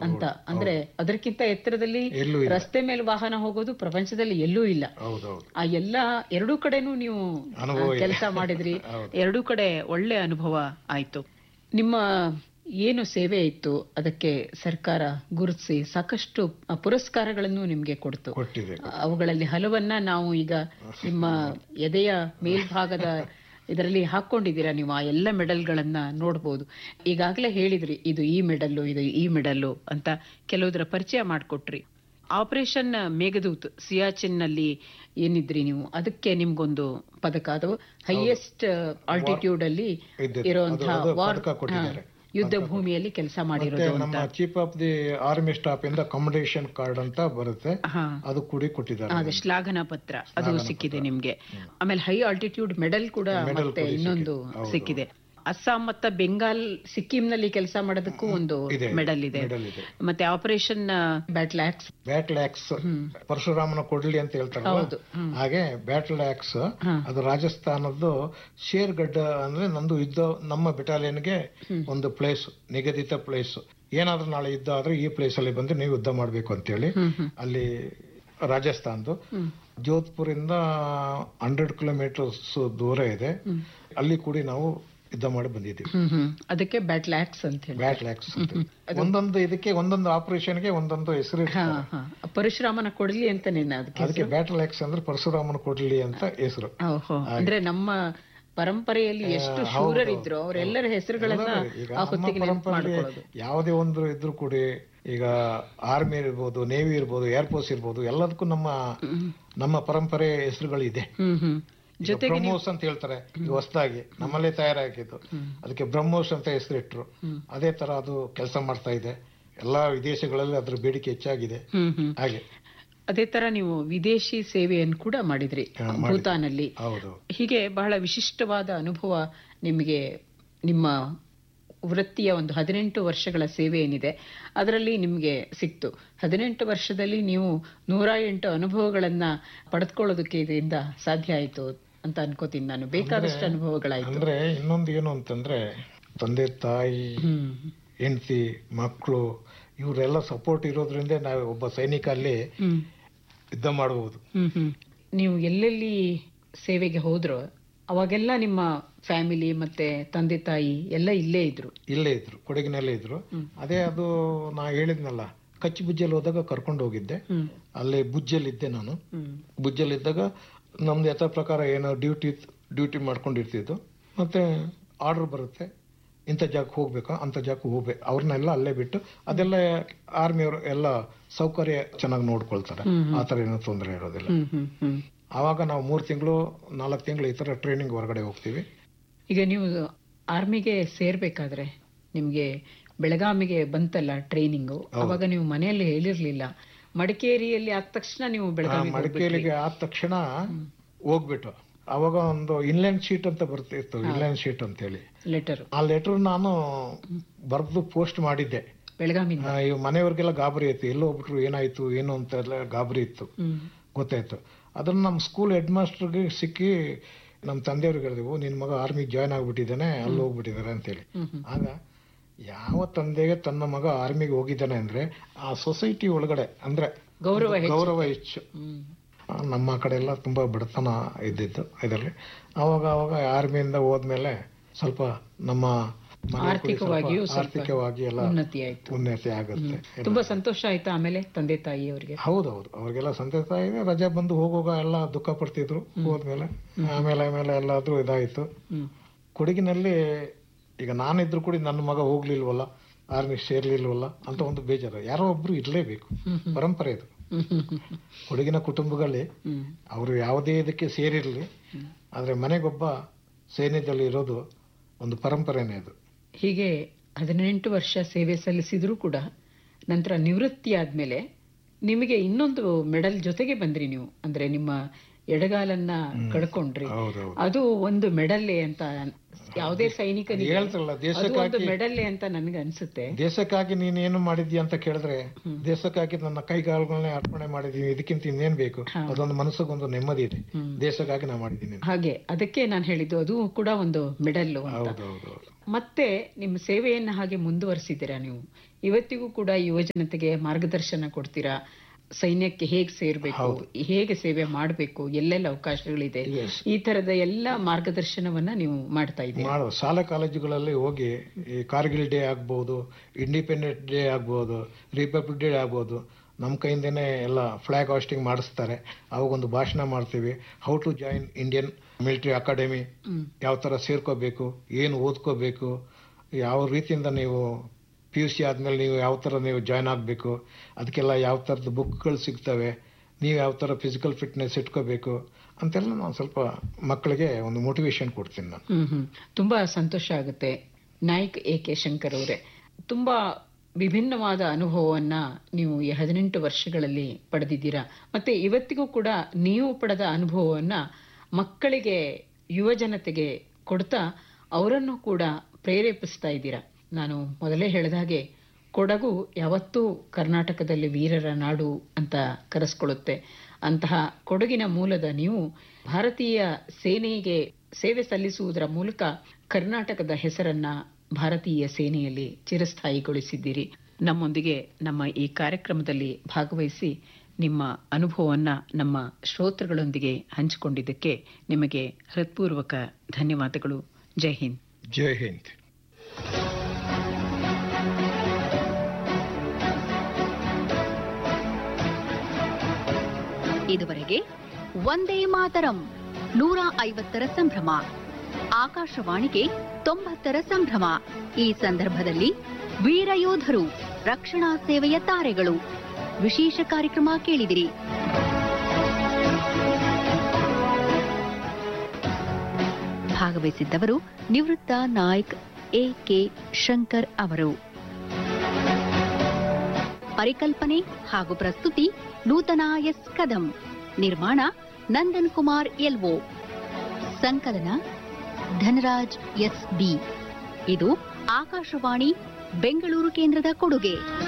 ಅಂತ. ಅಂದ್ರೆ ಅದಕ್ಕಿಂತ ಎತ್ತರದಲ್ಲಿ ರಸ್ತೆ ಮೇಲೆ ವಾಹನ ಹೋಗೋದು ಪ್ರಪಂಚದಲ್ಲಿ ಎಲ್ಲೂ ಇಲ್ಲ. ಆ ಎಲ್ಲ ಎರಡೂ ಕಡೆನೂ ನೀವು ಕೆಲಸ ಮಾಡಿದ್ರಿ, ಎರಡೂ ಕಡೆ ಒಳ್ಳೆ ಅನುಭವ ಆಯ್ತು. ನಿಮ್ಮ ಏನು ಸೇವೆ ಇತ್ತು ಅದಕ್ಕೆ ಸರ್ಕಾರ ಗುರುತಿಸಿ ಸಾಕಷ್ಟು ಪುರಸ್ಕಾರಗಳನ್ನು ನಿಮ್ಗೆ ಕೊಡ್ತು. ಅವುಗಳಲ್ಲಿ ಹಲವನ್ನ ನಾವು ಈಗ ನಿಮ್ಮ ಎದೆಯ ಮೇಲ್ಭಾಗದ ಇದರಲ್ಲಿ ಹಾಕೊಂಡಿದ್ದೀರಾ ನೀವು. ಆ ಎಲ್ಲ ಮೆಡಲ್ಗಳನ್ನ ನೋಡ್ಬೋದು. ಈಗಾಗಲೇ ಹೇಳಿದ್ರಿ ಇದು ಈ ಮೆಡಲ್ಲು, ಇದು ಈ ಮೆಡಲ್ಲು ಅಂತ ಕೆಲವುದರ ಪರಿಚಯ ಮಾಡಿಕೊಟ್ರಿ. ಆಪರೇಷನ್ ಮೇಘದೂತ್ ಸಿಯಾಚಿನ್ ನಲ್ಲಿ ಏನಿದ್ರಿ ನೀವು, ಅದಕ್ಕೆ ನಿಮ್ಗೊಂದು ಪದಕ, ಅದು ಹೈಯೆಸ್ಟ್ ಆಲ್ಟಿಟ್ಯೂಡ್ ಅಲ್ಲಿ ಇರುವಂತಹ ಯುದ್ಧ ಭೂಮಿಯಲ್ಲಿ ಕೆಲಸ ಮಾಡಿರೋದು. ನಮ್ಮ chief of the army staff ಇಂದ ಕಮೆಂಡೇಶನ್ ಕಾರ್ಡ್ ಅಂತ ಬರುತ್ತೆ, ಅದು ಕೂಡ ಕೊಟ್ಟಿದ್ದಾರೆ. ಅದು ಶ್ಲಾಘನಾ ಪತ್ರ, ಅದು ಸಿಕ್ಕಿದೆ ನಿಮ್ಗೆ. ಆಮೇಲೆ ಹೈ ಆಲ್ಟಿಟ್ಯೂಡ್ ಮೆಡಲ್ ಕೂಡ ಮತ್ತೆ ಇನ್ನೊಂದು ಸಿಕ್ಕಿದೆ. ಅಸ್ಸಾಂ ಮತ್ತು ಬೆಂಗಾಲ್, ಸಿಕ್ಕಿಂ ನಲ್ಲಿ ಕೆಲಸ ಮಾಡೋದಕ್ಕೂ ಒಂದು ಮೆಡಲ್ ಇದೆ. ಮತ್ತೆ ಆಪರೇಷನ್ ಬ್ಯಾಟಲ್ ಆಕ್ಸ್ ಪರಶುರಾಮನ ಕೊಡ್ಲಿ ಅಂತ ಹೇಳ್ತಾರೆ, ಹಾಗೆ ಬ್ಯಾಟಲ್ ಆಕ್ಸ್ ಅದು ರಾಜಸ್ಥಾನದ್ದು ಶೇರ್ಗಢ ಅಂದ್ರೆ ನಂದು ಯುದ್ಧ, ನಮ್ಮ ಬೆಟಾಲಿಯನ್ಗೆ ಒಂದು ಪ್ಲೇಸ್, ನಿಗದಿತ ಪ್ಲೇಸ್. ಏನಾದ್ರೂ ನಾಳೆ ಯುದ್ಧ ಆದ್ರೆ ಈ ಪ್ಲೇಸ್ ಅಲ್ಲಿ ಬಂದು ನೀವು ಯುದ್ಧ ಮಾಡ್ಬೇಕು ಅಂತೇಳಿ, ಅಲ್ಲಿ ರಾಜಸ್ಥಾನದ್ದು ಜೋಧ್ಪುರ್ ಇಂದ 100 ಕಿಲೋಮೀಟರ್ಸ್ ದೂರ ಇದೆ. ಅಲ್ಲಿ ಕೂಡ ನಾವು ಯುದ್ಧ ಮಾಡಿ ಬಂದಿದ್ದೀವಿ. ಅದಕ್ಕೆ ಬ್ಯಾಟಲ್ ಆಕ್ಸ್ ಅಂತ ಹೇಳಿ. ಬ್ಯಾಟಲ್ ಆಕ್ಸ್ ಒಂದೊಂದು ಇದಕ್ಕೆ ಒಂದೊಂದು ಆಪರೇಷನ್ಗೆ ಒಂದೊಂದು ಹೆಸರು. ಪರಶುರಾಮನ ಕೊಡ್ಲಿ ಅಂತ ಅದಕ್ಕೆ ಬ್ಯಾಟಲ್ ಆಕ್ಸ್ ಅಂದ್ರೆ ಪರಶುರಾಮನ ಕೊಡ್ಲಿ ಅಂತ ಹೆಸರು. ಅಂದ್ರೆ ನಮ್ಮ ಪರಂಪರೆಯಲ್ಲಿ ಎಷ್ಟು ಶೂರರಿದ್ರು ಅವರೆಲ್ಲರ ಹೆಸರುಗಳನ್ನ ಯಾವುದೇ ಒಂದು ಇದ್ರು ಕೂಡ, ಈಗ ಆರ್ಮಿ ಇರ್ಬೋದು, ನೇವಿ ಇರ್ಬೋದು, ಏರ್ಫೋರ್ಸ್ ಇರ್ಬೋದು, ಎಲ್ಲದಕ್ಕೂ ನಮ್ಮ ಪರಂಪರೆ ಹೆಸರುಗಳಿದೆ. ಬ್ರಹ್ಮೋಸ್ ಅಂತ ಹೇಳ್ತಾರೆ, ಈಗ ಹೊಸದಾಗಿ ನಮ್ಮಲ್ಲೇ ತಯಾರಾಗಿದ್ದು, ಅದಕ್ಕೆ ಬ್ರಹ್ಮೋಸ್ ಅಂತ ಹೆಸರಿಟ್ರು. ಅದೇ ತರ ಅದು ಕೆಲಸ ಮಾಡ್ತಾ ಇದೆ. ಎಲ್ಲಾ ವಿದೇಶಗಳಲ್ಲಿ ಅದ್ರ ಬೇಡಿಕೆ ಹೆಚ್ಚಾಗಿದೆ. ಹಾಗೆ ಅದೇ ತರ ನೀವು ವಿದೇಶಿ ಸೇವೆಯನ್ನು ಕೂಡ ಮಾಡಿದ್ರಿ ಭೂತಾನಲ್ಲಿ. ಹೀಗೆ ಬಹಳ ವಿಶಿಷ್ಟವಾದ ಅನುಭವ ನಿಮಗೆ ನಿಮ್ಮ ವೃತ್ತಿಯ ಒಂದು 18 ವರ್ಷಗಳ ಸೇವೆ ಏನಿದೆ ಅದರಲ್ಲಿ ನಿಮ್ಗೆ ಸಿಕ್ತು. 18 ವರ್ಷದಲ್ಲಿ ನೀವು 108 ಅನುಭವಗಳನ್ನ ಪಡೆದುಕೊಳ್ಳೋದಕ್ಕೆ ಇದರಿಂದ ಸಾಧ್ಯ ಆಯ್ತು ಅಂತ ಅನ್ಕೋತೀನಿ ನಾನು. ಬೇಕಾದಷ್ಟು ಅನುಭವಗಳಾಯ್ತು. ಅಂದ್ರೆ ಇನ್ನೊಂದು ಏನು ಅಂತಂದ್ರೆ, ತಂದೆ ತಾಯಿ, ಹೆಂಡತಿ, ಮಕ್ಕಳು ಇವರೆಲ್ಲ ಸಪೋರ್ಟ್ ಇರೋದ್ರಿಂದ ನಾವು ಒಬ್ಬ ಸೈನಿಕ ಅಲ್ಲಿ ಯುದ್ಧ ಮಾಡಬಹುದು. ನೀವು ಎಲ್ಲೆಲ್ಲಿ ಸೇವೆಗೆ ಹೋದ್ರೋ ಅವಾಗೆಲ್ಲ ನಿಮ್ಮ ಫ್ಯಾಮಿಲಿ ಮತ್ತೆ ತಂದೆ ತಾಯಿ ಎಲ್ಲ ಇಲ್ಲೇ ಇದ್ರು, ಕೊಡಗಿನಲ್ಲೇ ಇದ್ರು. ಅದೇ ಅದು ನಾ ಹೇಳಿದ್ನಲ್ಲ, ಕಚ್ಚಿ ಬುಜ್ಜಲ್ಲಿ ಹೋದಾಗ ಕರ್ಕೊಂಡು ಹೋಗಿದ್ದೆ. ಅಲ್ಲಿ ಬುಜ್ಜಲ್ಲಿದ್ದೆ ನಾನು. ಬುಜ್ಜಲ್ಲಿದ್ದಾಗ ನಮ್ದು ಯಥ ಪ್ರಕಾರ ಏನೋ ಡ್ಯೂಟಿ ಮಾಡ್ಕೊಂಡಿರ್ತಿದ್ದು. ಮತ್ತೆ ಆರ್ಡರ್ ಬರುತ್ತೆ, ಇಂಥ ಜಾಗಕ್ಕೆ ಹೋಗ್ಬೇಕಾ, ಅಂಥ ಜಾಗಕ್ಕೆ ಹೋಗ್ಬೇಕು. ಅವ್ರನ್ನೆಲ್ಲ ಅಲ್ಲೇ ಬಿಟ್ಟು, ಅದೆಲ್ಲ ಆರ್ಮಿಯವರು ಎಲ್ಲ ಸೌಕರ್ಯ ಚೆನ್ನಾಗಿ ನೋಡ್ಕೊಳ್ತಾರೆ. ಆ ಥರ ಏನೋ ತೊಂದರೆ ಇರೋದಿಲ್ಲ. ಆವಾಗ ನಾವು 3 ತಿಂಗಳು 4 ತಿಂಗಳು ಈ ತರ ಟ್ರೈನಿಂಗ್ ಹೊರಗಡೆ ಹೋಗ್ತೀವಿ. ಈಗ ನೀವು ಆರ್ಮಿಗೆ ಸೇರ್ಬೇಕಾದ್ರೆ ನಿಮ್ಗೆ ಬೆಳಗಾವಿಗೆ ಬಂತಲ್ಲ ಟ್ರೈನಿಂಗು, ಅವಾಗ ನೀವು ಮನೆಯಲ್ಲಿ ಹೇಳಿರ್ಲಿಲ್ಲ. ಮಡಿಕೇರಿಯಲ್ಲಿ ಆದ ತಕ್ಷಣ ನೀವು ಮಡಿಕೇರಿಗೆ ಆದ ತಕ್ಷಣ ಹೋಗ್ಬಿಟ್ಟು, ಅವಾಗ ಒಂದು ಇನ್ಲ್ಯಾಂಡ್ ಶೀಟ್ ಅಂತ ಬರ್ತಿತ್ತು, ಇನ್ಲ್ಯಾಂಡ್ ಶೀಟ್ ಅಂತ ಹೇಳಿ ಲೆಟರ್. ಆ ಲೆಟರ್ ನಾನು ಬರೆದು ಪೋಸ್ಟ್ ಮಾಡಿದ್ದೆ ಬೆಳಗಾವಿ. ಮನೆಯವ್ರಿಗೆಲ್ಲ ಗಾಬರಿ ಇತ್ತು, ಎಲ್ಲೋ ಹೋಗ್ಬಿಟ್ರು, ಏನಾಯ್ತು ಏನು ಅಂತ ಎಲ್ಲ ಗಾಬರಿ ಇತ್ತು, ಗೊತ್ತಾಯ್ತು. ಅದನ್ನ ನಮ್ಮ ಸ್ಕೂಲ್ ಹೆಡ್ ಮಾಸ್ಟರ್ಗೆ ಸಿಕ್ಕಿ ನಮ್ಮ ತಂದೆಯವ್ರಿಗೆ ಹೇಳಿದೆವು, ನಿನ್ ಮಗ ಆರ್ಮಿಗೆ ಜಾಯ್ನ್ ಆಗ್ಬಿಟ್ಟಿದ್ದಾನೆ, ಅಲ್ಲಿ ಹೋಗ್ಬಿಟ್ಟಿದ್ದಾರೆ ಅಂತೇಳಿ. ಆಗ ಯಾವ ತಂದೆಗೆ ತನ್ನ ಮಗ ಆರ್ಮಿಗೆ ಹೋಗಿದ್ದಾನೆ ಅಂದ್ರೆ ಆ ಸೊಸೈಟಿ ಒಳಗಡೆ ಅಂದ್ರೆ ಗೌರವ ಹೆಚ್ಚು. ನಮ್ಮ ಕಡೆ ಎಲ್ಲ ತುಂಬಾ ಬಡತನ ಇದ್ದಿದ್ದು ಇದರಲ್ಲಿ. ಅವಾಗ ಆರ್ಮಿಯಿಂದ ಹೋದ್ಮೇಲೆ ಸ್ವಲ್ಪ ನಮ್ಮ ಆರ್ಥಿಕವಾಗಿ ಎಲ್ಲ ಉನ್ನತಿ ಆಗುತ್ತೆ. ತುಂಬಾ ಸಂತೋಷ ಆಯ್ತಾ ಆಮೇಲೆ ತಂದೆ ತಾಯಿ ಅವರಿಗೆ? ಹೌದೌದು, ಅವ್ರಿಗೆಲ್ಲ ಸಂತೋಷ ಇದೆ. ರಜೆ ಬಂದು ಹೋಗುವಾಗ ಎಲ್ಲ ದುಃಖ ಪಡ್ತಿದ್ರು ಹೋದ್ಮೇಲೆ. ಆಮೇಲೆ ಎಲ್ಲಾದ್ರೂ ಇದಾಯ್ತು. ಕೊಡಗಿನಲ್ಲಿ ಈಗ ನಾನಿದ್ರು ಕೂಡ ನನ್ನ ಮಗ ಹೋಗ್ಲಿಲ್ವಲ್ಲ, ಆರ್ಮಿ ಸೇರ್ಲಿಲ್ವಲ್ಲ ಅಂತ ಒಂದು ಬೇಜಾರು. ಯಾರೋ ಒಬ್ರು ಇರ್ಲೇಬೇಕು, ಪರಂಪರೆ ಇದು. ಕೊಡಗಿನ ಕುಟುಂಬಗಳಲ್ಲಿ ಅವರು ಯಾವುದೇ ಇದಕ್ಕೆ ಸೇರಿರ್ಲಿ, ಆದ್ರೆ ಮನೆಗೊಬ್ಬ ಸೈನ್ಯದಲ್ಲಿ ಇರೋದು ಒಂದು ಪರಂಪರೆನೇ ಅದು. ಹೀಗೆ 18 ವರ್ಷ ಸೇವೆ ಸಲ್ಲಿಸಿದ್ರು ಕೂಡ ನಂತರ ನಿವೃತ್ತಿ ಆದ್ಮೇಲೆ ನಿಮಗೆ ಇನ್ನೊಂದು ಮೆಡಲ್ ಜೊತೆಗೆ ಬಂದ್ರಿ ನೀವು. ಅಂದ್ರೆ ನಿಮ್ಮ ಎಡಗಾಲನ್ನ ಕಳ್ಕೊಂಡ್ರಿ, ಅದು ಒಂದು ಮೆಡಲ್ಲೇ ಅಂತ ಯಾವುದೇ ಸೈನಿಕನಿಗೆ ಒಂದು ಮೆಡಲ್ಲೇ ಅಂತ ನನಗೆ ಅನ್ಸುತ್ತೆ. ದೇಶಕ್ಕಾಗಿ ನೀನೇನು ಮಾಡಿದ್ಯಾ ಅಂತ ಕೇಳಿದ್ರೆ, ದೇಶಕ್ಕಾಗಿ ನನ್ನ ಕೈಗಾಲುಗಳನ್ನೇ ಅರ್ಪಣೆ ಮಾಡಿದೀನಿ, ಇದಕ್ಕಿಂತ ಇನ್ನೇನ್ ಬೇಕು? ಅದೊಂದು ಮನಸ್ಸಿಗೊಂದು ನೆಮ್ಮದಿ ಇದೆ, ದೇಶಕ್ಕಾಗಿ ನಾ ಮಾಡಿದ್ದೀನಿ. ಹಾಗೆ ಅದಕ್ಕೆ ನಾನು ಹೇಳಿದ್ದು ಅದು ಕೂಡ ಒಂದು ಮೆಡಲ್ಲು ಅಂತ. ಮತ್ತೆ ನಿಮ್ಮ ಸೇವೆಯನ್ನ ಹಾಗೆ ಮುಂದುವರಿಸಿದ್ದೀರಾ ನೀವು. ಇವತ್ತಿಗೂ ಕೂಡ ಯುವಜನತೆಗೆ ಮಾರ್ಗದರ್ಶನ ಕೊಡ್ತೀರಾ. ಸೈನ್ಯಕ್ಕೆ ಹೇಗೆ ಸೇರ್ಬೇಕು, ಹೇಗೆ ಸೇವೆ ಮಾಡಬೇಕು, ಎಲ್ಲೆಲ್ಲ ಅವಕಾಶಗಳಿದೆ, ಈ ತರದ ಎಲ್ಲ ಮಾರ್ಗದರ್ಶನವನ್ನ ನೀವು ಮಾಡ್ತಾ ಇದ್ದೀರಿ. ಶಾಲಾ ಕಾಲೇಜುಗಳಲ್ಲಿ ಹೋಗಿ ಈ ಕಾರ್ಗಿಲ್ ಡೇ ಆಗ್ಬಹುದು, ಇಂಡಿಪೆಂಡೆನ್ಸ್ ಡೇ ಆಗ್ಬಹುದು, ರಿಪಬ್ಲಿಕ್ ಡೇ ಆಗ್ಬಹುದು, ನಮ್ಮ ಕೈಯಿಂದನೇ ಎಲ್ಲ ಫ್ಲಾಗ್ ಹಾಸ್ಟಿಂಗ್ ಮಾಡಿಸ್ತಾರೆ. ಅವಾಗೊಂದು ಭಾಷಣ ಮಾಡ್ತೀವಿ. How to join Indian military academy, ಯಾವ ತರ ಸೇರ್ಕೋಬೇಕು, ಏನು ಓದ್ಕೋಬೇಕು, ಯಾವ ರೀತಿಯಿಂದ ನೀವು PUC ಆದ್ಮೇಲೆ ನೀವು ಯಾವ ತರ ನೀವು ಜಾಯ್ನ್ ಆಗಬೇಕು, ಅದಕ್ಕೆಲ್ಲ ಯಾವ ಥರದ ಬುಕ್ಗಳು ಸಿಗ್ತವೆ, ನೀವು ಯಾವ ಥರ ಫಿಸಿಕಲ್ ಫಿಟ್ನೆಸ್ ಇಟ್ಕೋಬೇಕು ಅಂತೆಲ್ಲ ನಾನು ಸ್ವಲ್ಪ ಮಕ್ಕಳಿಗೆ ಒಂದು ಮೋಟಿವೇಶನ್ ಕೊಡ್ತೀನಿ ನಾನು. ತುಂಬಾ ಸಂತೋಷ ಆಗುತ್ತೆ. ನಾಯ್ಕ್ AK ಶಂಕರ್ ಅವರೇ, ತುಂಬಾ ವಿಭಿನ್ನವಾದ ಅನುಭವವನ್ನ ನೀವು ಈ 18 ವರ್ಷಗಳಲ್ಲಿ ಪಡೆದಿದ್ದೀರಾ. ಮತ್ತೆ ಇವತ್ತಿಗೂ ಕೂಡ ನೀವು ಪಡೆದ ಅನುಭವವನ್ನ ಮಕ್ಕಳಿಗೆ, ಯುವ ಜನತೆಗೆ ಕೊಡ್ತಾ ಅವರನ್ನು ಕೂಡ ಪ್ರೇರೇಪಿಸ್ತಾ ಇದ್ದೀರಾ. ನಾನು ಮೊದಲೇ ಹೇಳಿದ ಹಾಗೆ ಕೊಡಗು ಯಾವತ್ತೂ ಕರ್ನಾಟಕದಲ್ಲಿ ವೀರರ ನಾಡು ಅಂತ ಕರೆಸ್ಕೊಳ್ಳುತ್ತೆ. ಅಂತಹ ಕೊಡಗಿನ ಮೂಲದ ನೀವು ಭಾರತೀಯ ಸೇನೆಗೆ ಸೇವೆ ಸಲ್ಲಿಸುವುದರ ಮೂಲಕ ಕರ್ನಾಟಕದ ಹೆಸರನ್ನ ಭಾರತೀಯ ಸೇನೆಯಲ್ಲಿ ಚಿರಸ್ಥಾಯಿಗೊಳಿಸಿದ್ದೀರಿ. ನಮ್ಮೊಂದಿಗೆ ನಮ್ಮ ಈ ಕಾರ್ಯಕ್ರಮದಲ್ಲಿ ಭಾಗವಹಿಸಿ ನಿಮ್ಮ ಅನುಭವವನ್ನ ನಮ್ಮ ಶ್ರೋತೃಗಳೊಂದಿಗೆ ಹಂಚಿಕೊಂಡಿದ್ದಕ್ಕೆ ನಿಮಗೆ ಹೃತ್ಪೂರ್ವಕ ಧನ್ಯವಾದಗಳು. ಜೈ ಹಿಂದ್. ಜೈ ಹಿಂದ್. ಇದುವರೆಗೆ ವಂದೇ ಮಾತರಂ 150ರ ಸಂಭ್ರಮ, ಆಕಾಶವಾಣಿಗೆ 90ರ ಸಂಭ್ರಮ. ಈ ಸಂದರ್ಭದಲ್ಲಿ ವೀರಯೋಧರು, ರಕ್ಷಣಾ ಸೇವೆಯ ತಾರೆಗಳು ವಿಶೇಷ ಕಾರ್ಯಕ್ರಮ ಕೇಳಿದಿರಿ. ಭಾಗವಹಿಸಿದ್ದವರು ನಿವೃತ್ತ ನಾಯ್ಕ್ AK ಶಂಕರ್ ಅವರು. ಪರಿಕಲ್ಪನೆ ಹಾಗೂ ಪ್ರಸ್ತುತಿ ನೂತನ S ಕದಂ. ನಿರ್ಮಾಣ ನಂದನ್ ಕುಮಾರ್ LO. ಸಂಕಲನ ಧನರಾಜ್ SB. ಇದು ಆಕಾಶವಾಣಿ ಬೆಂಗಳೂರು ಕೇಂದ್ರದ ಕೊಡುಗೆ.